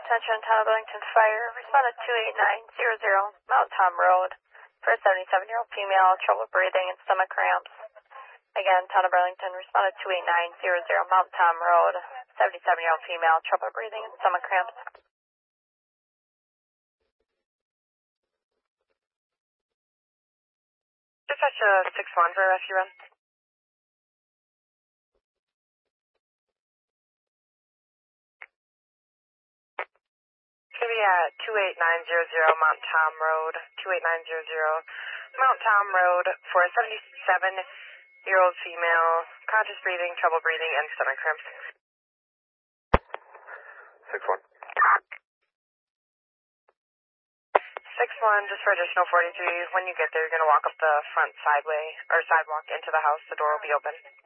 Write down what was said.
Attention, Town of Burlington Fire. Respond to 28900 Mount Tom Road for a 77-year-old female, trouble breathing and stomach cramps. Again, Town of Burlington, respond to 28900 Mount Tom Road, 77-year-old female, trouble breathing and stomach cramps. Dispatch 6-1 for a rescue run. It's going to be at 28900 Mount Tom Road, 28900 Mount Tom Road for a 77-year-old female, conscious breathing, trouble breathing, and stomach cramps. 6-1. 6-1, just for additional 43. When you get there, you're going to walk up the front sidewalk into the house. The door will be open.